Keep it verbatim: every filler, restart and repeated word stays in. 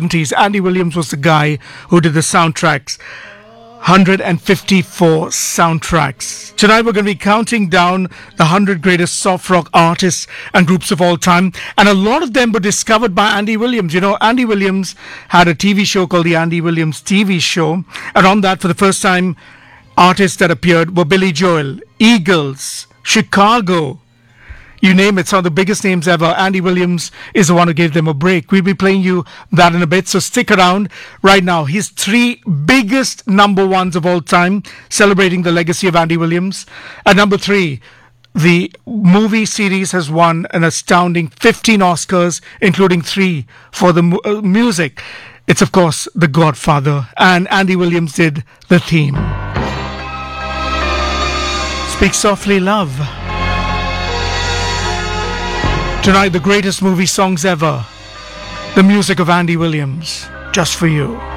seventies. Andy Williams was the guy who did the soundtracks. one hundred fifty-four soundtracks. Tonight we're going to be counting down the one hundred greatest soft rock artists and groups of all time. And a lot of them were discovered by Andy Williams. You know, Andy Williams had a T V show called The Andy Williams T V Show. And on that, for the first time, artists that appeared were Billy Joel, Eagles, Chicago. You name it, some of the biggest names ever. Andy Williams is the one who gave them a break. We'll be playing you that in a bit, so stick around. Right now, his three biggest number ones of all time, celebrating the legacy of Andy Williams. At number three, the movie series has won an astounding fifteen Oscars, including three for the mu- uh, music. It's, of course, The Godfather, and Andy Williams did the theme. Speak Softly, Love. Tonight, the greatest movie songs ever. The music of Andy Williams, just for you.